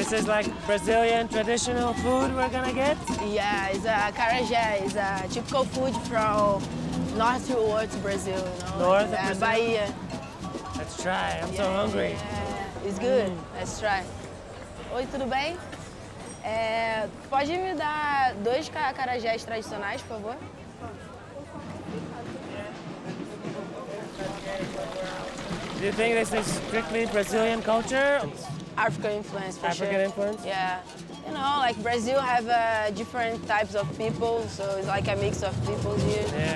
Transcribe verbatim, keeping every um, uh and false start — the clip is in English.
This is like Brazilian traditional food we're gonna get? Yeah, it's a acarajé. It's a typical food from north towards Brazil, you know. North like, of uh, Brazil? Bahia. Let's try. I'm so Yeah, hungry. yeah. It's good. Let's try. Oi, tudo bem? É, pode me dar dois ca- acarajés tradicionais, por favor? Do you think this is strictly Brazilian culture? African influence, for African sure. influence? Yeah. You know, like Brazil have uh, different types of people, so it's like a mix of people here. Yeah.